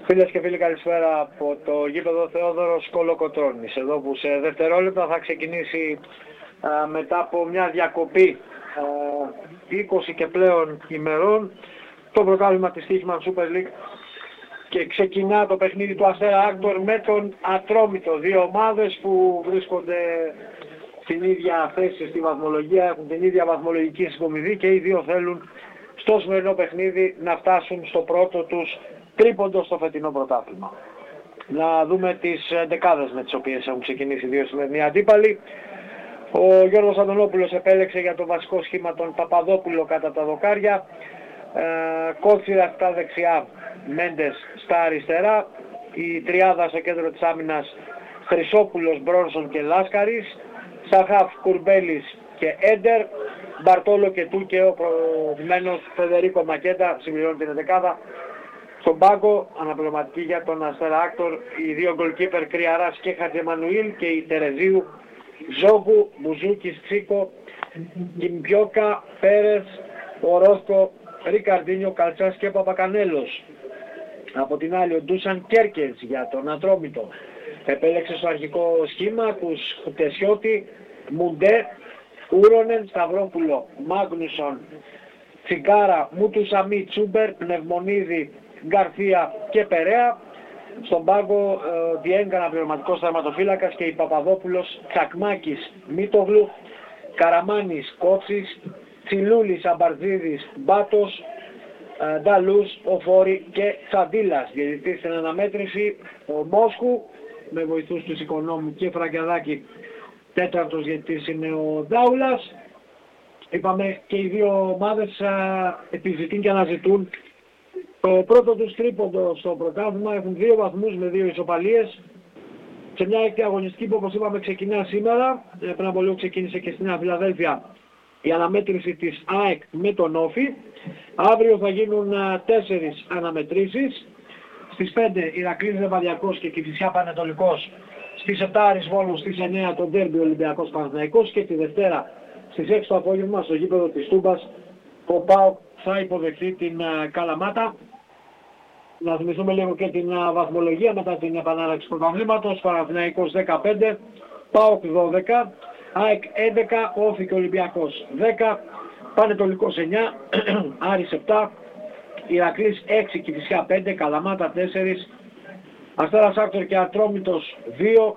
Φίλες και φίλοι, καλησπέρα από το γήπεδο Θεόδωρος Κολοκοτρώνης. Εδώ που σε δευτερόλεπτα θα ξεκινήσει μετά από μια διακοπή 20 και πλέον ημερών το πρωτάθλημα της Στοίχημαν Super League και ξεκινά το παιχνίδι του Αστέρα Άκτορ με τον Ατρόμητο. Δύο ομάδες που βρίσκονται στην ίδια θέση στη βαθμολογία, έχουν την ίδια βαθμολογική συγκομιδή και οι δύο θέλουν στο σημερινό παιχνίδι να φτάσουν στο πρώτο τους τρίποντο στο φετινό πρωτάθλημα. Να δούμε τις δεκάδες με τις οποίες έχουν ξεκινήσει οι δύο σημερινοί αντίπαλοι. Ο Γιώργος Αντωνόπουλος επέλεξε για το βασικό σχήμα τον Παπαδόπουλο κατά τα δοκάρια, Κότσιρα στα δεξιά, Μέντες στα αριστερά, η τριάδα στο κέντρο της άμυνας Χρυσόπουλος, Μπρόνσον και Λάσκαρης, Σαχάφ, Κουρμπέλης και Έντερ, Μπαρτόλο και Τούκε, ο προηγουμένος Φεδερίκο Μακέτα συμπληρώνει την δεκάδα. Στον πάγκο, αναπληρωματική για τον Αστέρα Άκτορ, οι δύο γκολκίπερ Κρυαράς και Χατζεμανουήλ και η Τερεζίου, Ζόγκου, Μπουζούκης, Τσίκο, Κιμπιόκα, Πέρες, Ορόσκο, Ρικαρντίνιο, Καλτσάς και Παπακανέλος. Από την άλλη ο Ντούσαν Κέρκες για τον Ατρόμητο. Επέλεξε στο αρχικό σχήμα τους Χουτεσιώτη, Μουντέ, Ούρονεν, Σταυρόπουλο, Μάγνουσον, Τσιγκάρα, Μούτουσαμί, Τσούμπερ, Πνευμονίδη, Γκαρθία και Περέα. Στον πάγκο Διέγκα, αναπληρωματικός τερματοφύλακας και η Παπαδόπουλος, Τσακμάκης, Μίτογλου, Καραμάνης, Κότσης, Τσιλούλης, Αμπαρτζίδης, Μπάτος, Νταλούς, Οφόρη και Τσαντίλας. Διαιτητής στην αναμέτρηση ο Μόσχου με βοηθούς τους Οικονόμου και Φραγκιαδάκη. Τέταρτος διαιτητής είναι ο Ντάουλας. Είπαμε και οι δύο ομάδες επιζητούν και αναζητούν το πρώτο τους τρίποντο στο πρωτάθλημα. Έχουν 2 βαθμούς με 2 ισοπαλίες. Σε μια έκτη αγωνιστική που όπως είπαμε ξεκινά σήμερα, πριν από λίγο ξεκίνησε και στην Νέα Φιλαδέλφια η αναμέτρηση της ΑΕΚ με τον Όφη. Αύριο θα γίνουν 4 αναμετρήσεις. Στις 5 Ηρακλής Λεβαδιακός και Κηφισιά Πανετολικός. Στις 7 Άρης Βόλος, στις 9 το ντέρμπι Ολυμπιακός Παναθηναϊκός και τη Δευτέρα στις 6 το απόγευμα στο γήπεδο της Τούμπας ο ΠΑΟΚ θα υποδεχθεί την Καλαμάτα. Να θυμηθούμε λίγο και την βαθμολογία μετά την επανάληψη του πρωταθλήματος. Παναθηναϊκός 15, ΠΑΟΚ 12, ΑΕΚ 11, Όφη και Ολυμπιακός 10, Πανετολικός 9, Άρης 7, Ηρακλής 6, Κηφισιά 5, Καλαμάτα 4, Αστέρας Άκτορ και Ατρόμητος 2,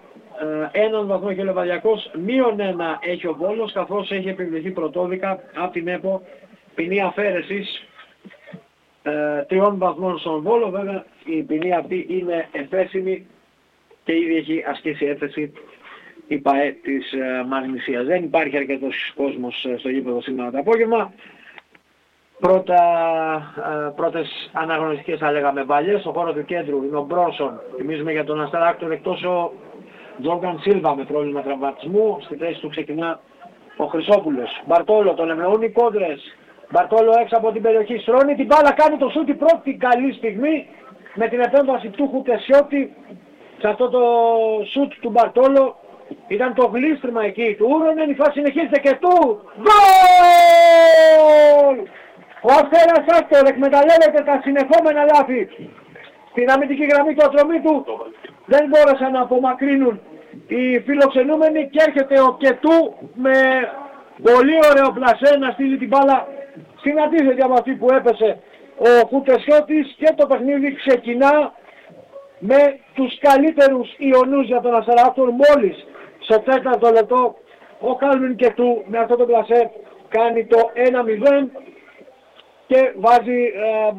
1 βαθμό και ο Λεβαδιακός, -1 έχει ο Βόλος καθώς έχει επιβληθεί πρωτόδικα από την ΕΠΟ ποινή αφαίρεσης 3 βαθμών στον Βόλο. Βέβαια η ποινή αυτή είναι εφέσιμη και ήδη έχει ασκήσει έφεση η ΠΑΕ της Μαγνησίας. Δεν υπάρχει αρκετός κόσμος στο γήπεδο σήμερα το απόγευμα. Πρώτες αναγνωριστικές θα λέγαμε βαλιές. Στο χώρο του κέντρου είναι ο Μπρόνσον, θυμίζουμε για τον Αστέρα Άκτορ, εκτός ο Τζόγκαν Σίλβα με πρόβλημα τραυματισμού. Στη θέση του ξεκινά ο Χρυσόπουλος. Μπαρτόλο, τον ευνεούν οι κόντρες. Μπαρτόλο έξω από την περιοχή, στρώνει την μπάλα, κάνει το σούτ, η πρώτη καλή στιγμή με την επέμβαση του Χουτεσιώτη. Σε αυτό το σούτ του Μπαρτόλο ήταν το γλίστριμα εκεί του Ούρονεν, η φάση συνεχίζεται και του γκολ! Ο Αστέρας Άκτορ εκμεταλλεύεται τα συνεχόμενα λάθη στην αμυντική γραμμή του Ατρομήτου. Δεν μπόρεσαν να απομακρύνουν οι φιλοξενούμενοι και έρχεται ο Κετού με πολύ ωραίο πλασέ να στείλει την μπάλα στην αντίθετη από αυτή που έπεσε ο Χουτεσιώτης και το παιχνίδι ξεκινά με τους καλύτερους ιονούς για τον Αστέρα Άκτορ. Μόλις στο 4ο λεπτό ο Κάλβιν Κετού με αυτό το πλασέ κάνει το 1-0 και βάζει